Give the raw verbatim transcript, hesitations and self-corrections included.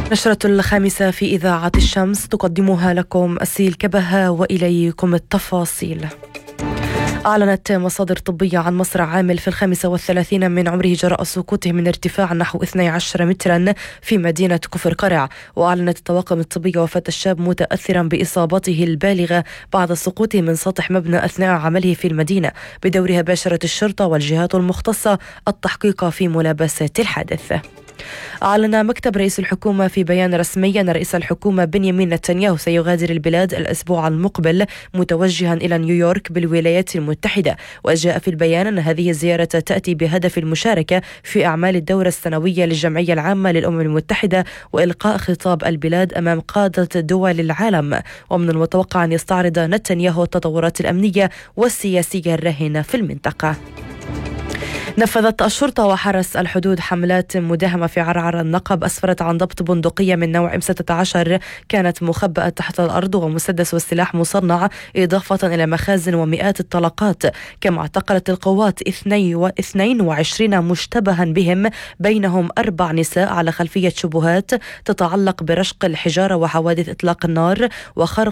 نشرة الخامسة في إذاعة الشمس تقدمها لكم أسيل كبهة وإليكم التفاصيل. أعلنت مصادر طبية عن مصرع عامل في الخامسة والثلاثين من عمره جراء سقوطه من ارتفاع نحو اثني عشر مترا في مدينة كفر قرع. وأعلنت الطواقم الطبية وفاة الشاب متأثرا بإصابته البالغة بعد سقوطه من سطح مبنى أثناء عمله في المدينة. بدورها باشرت الشرطة والجهات المختصة التحقيق في ملابسات الحادث. أعلن مكتب رئيس الحكومة في بيان رسمي أن رئيس الحكومة بنيامين نتنياهو سيغادر البلاد الأسبوع المقبل متوجها إلى نيويورك بالولايات المتحدة. وجاء في البيان أن هذه الزيارة تأتي بهدف المشاركة في أعمال الدورة السنوية للجمعية العامة للأمم المتحدة وإلقاء خطاب البلاد أمام قادة دول العالم. ومن المتوقع أن يستعرض نتنياهو التطورات الأمنية والسياسية الراهنة في المنطقة. نفذت الشرطة وحرس الحدود حملات مداهمة في عرعر النقب أسفرت عن ضبط بندقية من نوع إم ستة عشر كانت مخبأة تحت الأرض ومسدس والسلاح مصنع، إضافة إلى مخازن ومئات الطلقات. كما اعتقلت القوات اثنين وعشرين مشتبها بهم، بينهم أربع نساء على خلفية شبهات تتعلق برشق الحجارة وحوادث إطلاق النار وخرق